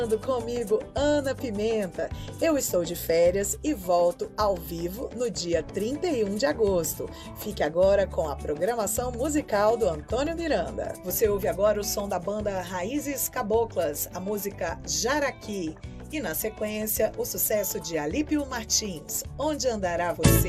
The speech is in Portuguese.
Comigo, Ana Pimenta. Eu estou de férias e volto ao vivo no dia 31 de agosto. Fique agora com a programação musical do Antônio Miranda. Você ouve agora o som da banda Raízes Caboclas, a música Jaraqui. E na sequência, o sucesso de Alípio Martins, Onde Andará Você?